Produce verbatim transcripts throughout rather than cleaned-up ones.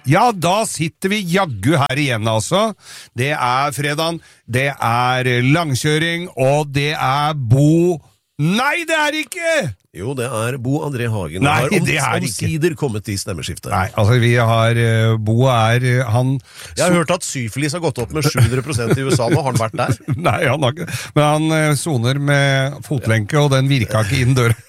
Ja, da sitter vi jaggu her igjen altså. Det er fredagen, det er langkjøring, og det er Bo... Nei, det er ikke! Jo, det er Bo André Hagen. Nei, har om, det er omsider kommet i stemmeskiftet. Nei, altså vi har... Uh, Bo er... Uh, han... Jeg har hørt at syfilis har gått opp med sju hundre prosent i U S A nå. Har han vært der? Nei, han har ikke... Men han uh, soner med fotlenke, og den virka ikke inn døra.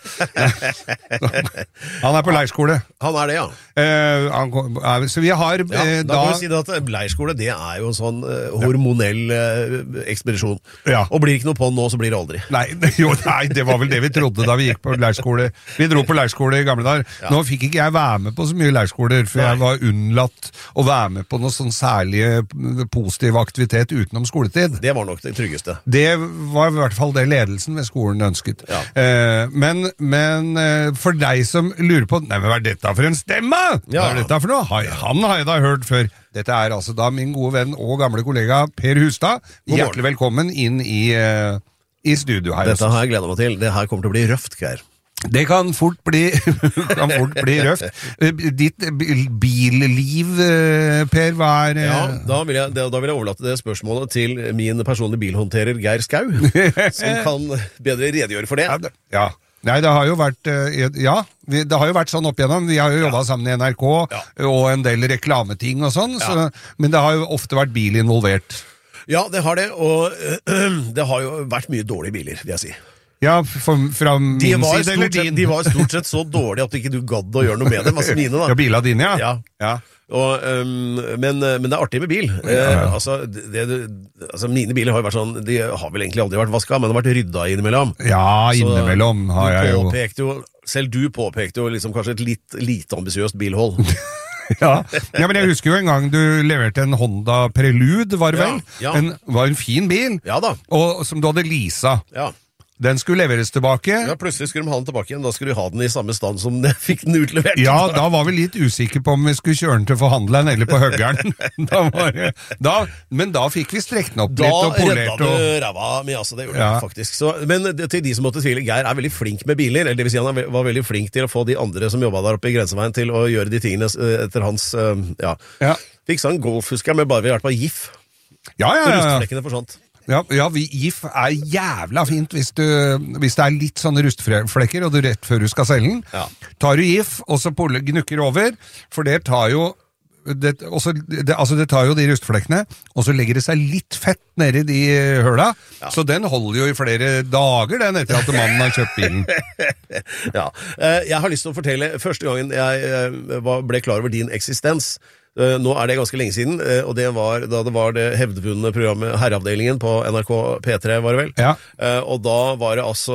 Han er på leirskole. Han er det, ja. Uh, han, uh, så vi har... Uh, ja, da, da kan vi si det at leirskole, det er jo en sånn uh, hormonell uh, ekspedisjon. Ja. Og blir ikke noe på den nå, så blir det aldri. Nei, jo, nei, det var vel det vi trodde da vi gikk på leirskole. Vi dro på leirskole i gamle dager. Ja. Nå fikk ikke jeg være med på så mye leirskoler, for nei. Jeg var unnlatt å være med på noe sånn særlig positiv aktivitet utenom skoletid. Det var nok det tryggeste. Det var i hvert fall det ledelsen ved skolen ønsket. Ja. Eh, men, men eh, for deg som lurer på, nei, men hva er dette for en stemme? Ja. Hva er dette for noe? Han har jeg da hørt før. Dette er altså da min gode venn og gamle kollega Per Hustad. Hjertelig velkommen inn i... Eh, i studio her. Dette har jeg gledet meg til. Det her kommer til å bli røft, Geir. Det kan fort bli, kan fort bli røft. Ditt billiv, Per, hva er... Ja, da vil, jeg, da vil jeg overlate det spørsmålet til min personlige bilhåndterer Geir Skau, som kan bedre redegjøre for det. Ja, det, ja. Nei, det har jo vært, ja, det har jo vært sånn opp igjennom. Vi har jo jobbet ja. sammen i N R K, ja. og en del reklameting og sånn, ja. så, men det har jo ofte vært bil involvert. Ja, det har det, og øh, det har jo vært mye dårlige biler, vil jeg si. Ja, for, fra min side eller din? Sett, de var stort sett så dårlige at ikke du gadd å gjøre noe med dem, altså mine da. Ja, biler dine, ja. Ja, ja. Og, um, men, men det er artig med bil. Ja, ja. Eh, altså, det, det, altså, mine biler har jo vært sånn, de har vel egentlig aldri vært vasket, men de har vært rydda innimellom. Ja, innimellom har jeg jo. Jo. Selv du påpekte jo liksom kanskje et litt lite ambisiøst bilhold. Ja. ja, men jeg husker jo en gang du leverte en Honda Prelude, var det vel? Ja, ja. En, var en fin bil, ja, da. Og, som du hadde leasa. Ja. Den skulle leveres tilbake. Ja, plutselig skulle de ha den tilbake igjen. Da skulle de ha den i samme stand som de fikk den utlevert. Ja, da var vi litt usikre på om vi skulle kjøre den til forhandleren eller på høggeren. da det, da, men da fikk vi strekt den opp da litt og polert. Da redda du ræva med, altså, det gjorde ja. det faktisk. Så, men det, til de som måtte tvile, Geir er veldig flink med biler, eller det vil si han var veldig flink til å få de andre som jobbet der oppe i grenseveien til å gjøre de tingene etter hans, ja. ja. Fikk så en Golf, husker jeg, med bare ved hjelp av GIF. Ja, ja, ja. Rustflekkene forsvant. Ja, ja vi, GIF er jævla fint hvis, du, hvis det er litt sånne rustflekker, og du rett før du skal selge den, ja. tar du GIF, og så gnukker over, for det tar jo det, også, det, altså det tar jo de rustflekkene, og så legger det seg litt fett nede i de høla, ja. så den holder jo i flere dager, den etter at mannen har kjøpt bilen. Ja, jeg har lyst til å fortelle, første gangen jeg ble klar over din eksistens, nå er det ganske lenge siden, og det var da det var det hevdvunne programmet Herreavdelingen på N R K P tre, var det vel? Ja. Og da var det altså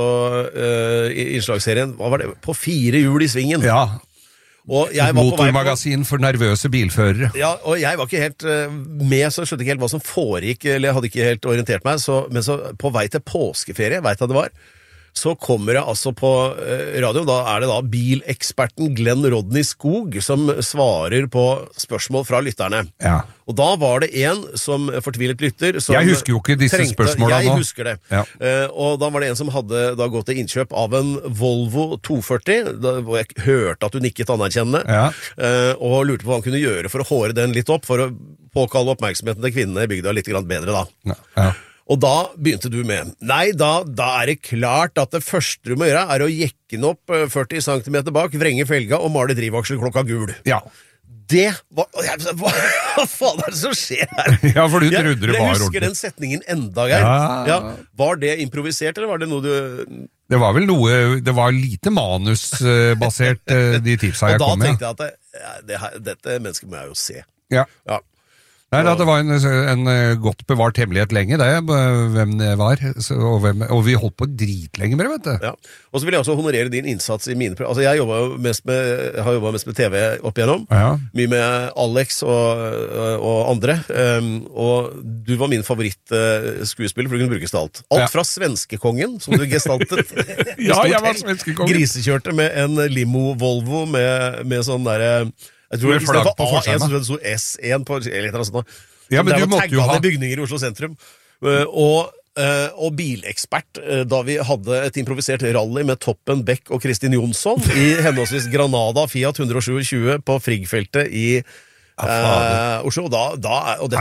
i innslagsserien, hva var det? På fire hjul i svingen. Ja. Og jeg var motormagasin for nervøse bilførere. Ja, og jeg var ikke helt med, så jeg skjønte ikke helt hva som foregikk, eller jeg hadde ikke helt orientert meg, så, men så på vei til påskeferie, vet jeg det var, så kommer jeg altså på radio, da er det da bileksperten Glenn Rodney Skog som svarer på spørsmål fra lytterne. Ja. Og da var det en som fortvilet lytter som Jeg husker jo ikke disse trengte, spørsmålene nå. Jeg husker det. Ja. Uh, og da var det en som hadde da gått til innkjøp av en Volvo to førti, da, hvor jeg hørte at du nikket anerkjennende, ja. uh, og lurte på hva han kunne gjøre for å håre den litt opp, for å påkalle oppmerksomheten til kvinnene i bygda litt grann bedre da. Ja. Ja. Og da begynte du med, nei, da, da er det klart at det første du må gjøre er å jekke den opp førti centimeter bak, vrenge felga og male drivaksel klokka gul. Ja. Det var, hva, hva faen er det som skjer her? Ja, for du trodde det var ordentlig. Jeg husker den setningen enda, Geir. Ja. Ja, var det improvisert, eller var det noe du... Det var vel noe, det var lite manusbasert, de tipsa jeg kom med. Og da tenkte jeg at det, det, dette mennesket må jeg jo se. Ja. Ja. Nei, da, det var en, en godt bevart hemmelighet lenge, det, hvem det var, så, og, hvem, og vi holdt på dritlenge med det, vet du. Ja, og så vil jeg også honorere din innsats i mine, altså jeg jobbet jo mest med, har jobbet mest med T V opp igjennom, ja. Mye med Alex og, og andre, um, og du var min favorittskuespiller, for du kunne brukes til alt. Alt ja. Fra Svenskekongen, som du gestaltet. Ja, jeg var Svenskekongen. Grisekjørte med en limo Volvo med, med sånn der... Jeg tror det var A én, så det stod S én på, eller et eller annet sånt. Ja, men du måtte jo ha... bygninger i Oslo sentrum. Og, og bilekspert, da vi hadde et improvisert rally med Toppen, Beck og Kristin Jonsson i henholdsvis Granada, Fiat one twenty-two på Friggfeltet i eh, Oslo, og da, da og dette